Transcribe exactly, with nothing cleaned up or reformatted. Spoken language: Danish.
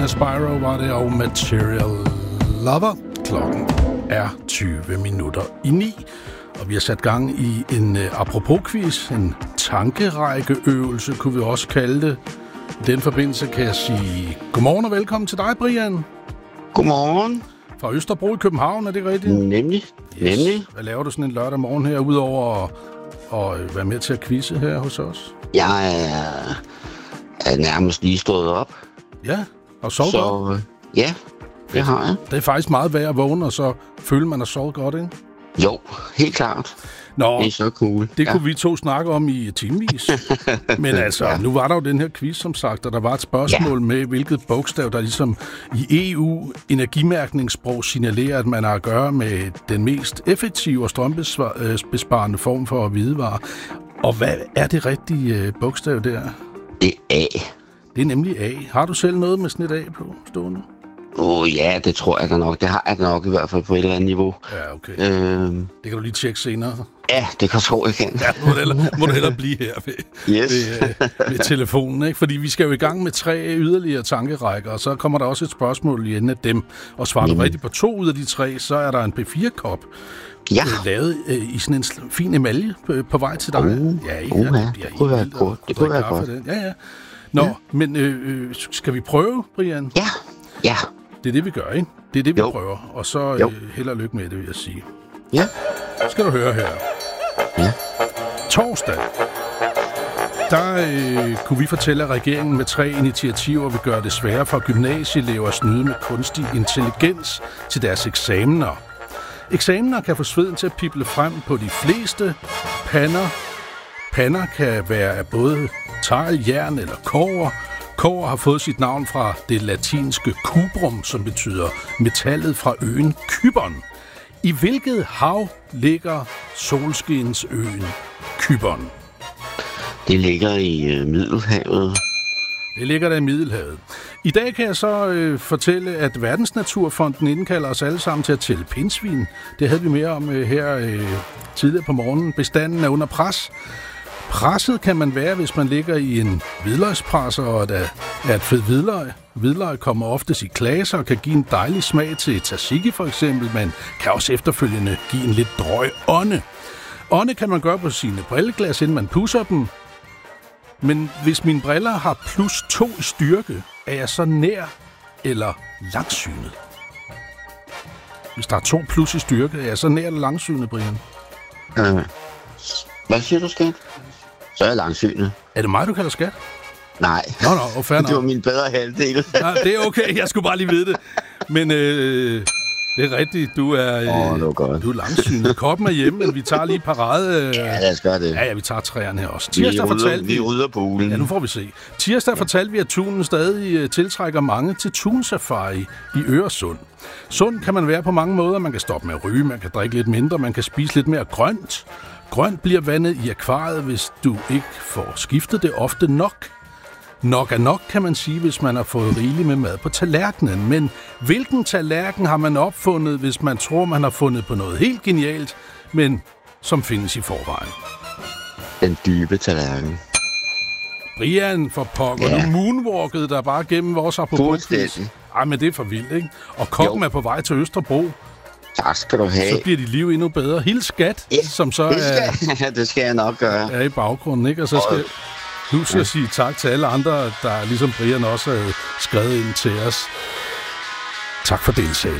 Marina Spyro var det, og Material Lover. Klokken er tyve minutter i ni, og vi har sat gang i en uh, apropos-quiz, en tankerækkeøvelse, kunne vi også kalde det. I den forbindelse kan jeg sige godmorgen og velkommen til dig, Brian. Godmorgen. Fra Østerbro i København, er det rigtigt? Nemlig, yes. nemlig. Hvad laver du sådan en lørdag morgen her, udover at, at være med til at quizze her hos os? Jeg er, er nærmest lige stået op. Ja, og sovet så, godt? Ja, det har jeg. Det er faktisk meget værd at vågne, og så føler man at sove godt, ikke? Jo, helt klart. Nå, det er så cool. Det ja. kunne vi to snakke om i timevis. Men altså, ja. Nu var der jo den her quiz, som sagt, og der var et spørgsmål ja. med, hvilket bogstav, der ligesom i E U-energimærkningssprog signalerer, at man har at gøre med den mest effektive og strømbesparende form for hvidevare. Og hvad er det rigtige bogstav der? Det er A. Det er nemlig A. Har du selv noget med sådan et A på stående? Åh oh, ja, det tror jeg da nok. Det har jeg da nok i hvert fald på et eller andet niveau. Ja, okay. Øhm, det kan du lige tjekke senere. Ja, det kan jeg tro, jeg kan. Ja, må du hellere, må du hellere blive her ved, yes. ved, ved telefonen, ikke? Fordi vi skal jo i gang med tre yderligere tankerækker, og så kommer der også et spørgsmål i enden af dem. Og svarer du rigtigt på to ud af de tre, så er der en P fire kop. Ja. Lavet øh, i sådan en fin emalje på, på vej til dig. Uh, ja, ja, uh, ja. Det, det kunne være godt. Det kunne være godt. Ja, ja. Nå, ja. men øh, skal vi prøve, Brian? Ja, ja. Det er det, vi gør, ikke? Det er det, vi jo. prøver. Og så øh, held og lykke med det, vil jeg sige. Ja. Skal du høre her. Ja. Torsdag, der øh, kunne vi fortælle, at regeringen med tre initiativer vil gøre det sværere for gymnasieelever at snyde med kunstig intelligens til deres eksamener. Eksamener kan få sveden til at pible frem på de fleste pander. Pander kan være af både tegl, jern eller kobber. Kobber har fået sit navn fra det latinske cubrum, som betyder metallet fra øen Cypern. I hvilket hav ligger solskinsøen Cypern? Det ligger i øh, Middelhavet. Det ligger der i Middelhavet. I dag kan jeg så øh, fortælle, at Verdensnaturfonden indkalder os alle sammen til at tælle pindsvin. Det havde vi mere om øh, her øh, tidligere på morgenen. Bestanden er under pres. Presset kan man være, hvis man ligger i en hvidløgspresser, og der er et fedt hvidløg. Hvidløg kommer oftest i klaser og kan give en dejlig smag til tzatziki for eksempel, men kan også efterfølgende give en lidt drøg ånde. Ånde kan man gøre på sine brilleglas, inden man pudser dem. Men hvis mine briller har plus to i styrke, er jeg så nær eller langsynet? Hvis der er to plus i styrke, er jeg så nær eller langsynet, Brian? Øh, hvad siger du, skat? Så er jeg langsynet. Er det mig, du kalder skat? Nej, nå, nå, oh, fair det var min bedre halvdel. Nej, det er okay, jeg skulle bare lige vide det. Men øh, det er rigtigt, du er, øh, oh, det du er langsynet. Koppen er hjemme, men vi tager lige parade. Øh, ja, lad os gøre det. Ja, ja, vi tager træerne her også. Tirsdag vi fortalte vi... Vi rydder poolen. Ja, nu får vi se. Tirsdag ja. fortalte vi, at tunen stadig øh, tiltrækker mange til tunsafari i Øresund. Sund kan man være på mange måder. Man kan stoppe med at ryge, man kan drikke lidt mindre, man kan spise lidt mere grønt. Grønt bliver vandet i akvariet, hvis du ikke får skiftet det ofte nok. Nok er nok, kan man sige, hvis man har fået rigeligt med mad på tallerkenen. Men hvilken tallerken har man opfundet, hvis man tror, man har fundet på noget helt genialt, men som findes i forvejen? Den dybe tallerken. Brian, for pokker, ja. Du moonwalkede der bare gennem vores apropos. Ej, men det er for vildt, ikke? Og kokken jo. er på vej til Østerbro. Tak skal du have. Så bliver dit liv endnu bedre. Hils skat, ja, som så det skal, er, det skal jeg nok gøre. Er i baggrunden, ikke? Og så skal du skal ja. sige tak til alle andre, der ligesom Brian også har skrevet ind til os. Tak for deltagelsen.